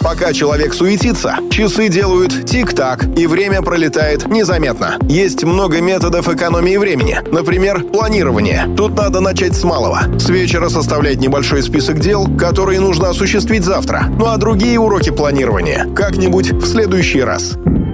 Пока человек суетится, часы делают тик-так, и время пролетает незаметно. Есть много методов экономии времени. Например, планирование. Тут надо начать с малого. С вечера составлять небольшой список дел, которые нужно осуществить завтра. Ну а другие уроки планирования как-нибудь в следующий раз.